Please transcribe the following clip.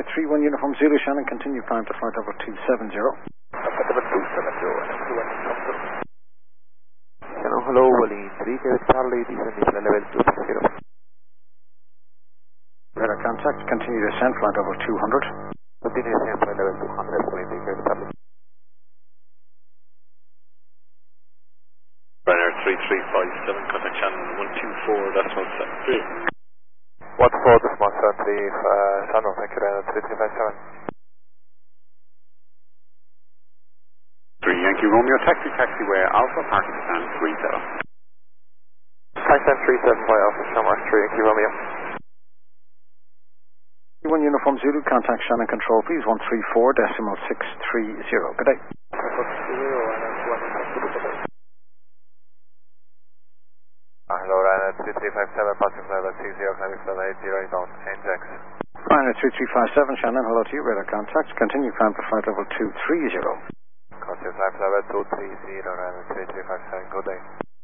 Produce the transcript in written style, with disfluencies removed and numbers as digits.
31 Uniform Zulu, Shannon, continue climb to flight level 270. Shannon, hello, Wally 3, Quebec Charlie, descending to level 260. Radar contact, continue descent, flight level 200. Continue descent, flight level 200, Wally 3, Quebec Charlie. Runner 3357, contact Shannon 124.73. 124.73, Shannon, thank you, Runner 3357. 3 Yankee Romeo, taxiway Alpha, Pakistan 37. Pakistan 37 by Alpha, Shamrock 3 Yankee Romeo. 31 Uniform Zulu, contact Shannon Control, please, 134.630. Good day. Hello, Ryanair 3357, passing level 20, climbing flight 80, down NJAX. Ryanair 3357, Shannon, hello to you, radar contact, continue climb to flight level 230. Continue climb level 230, Ryanair 3357, good day.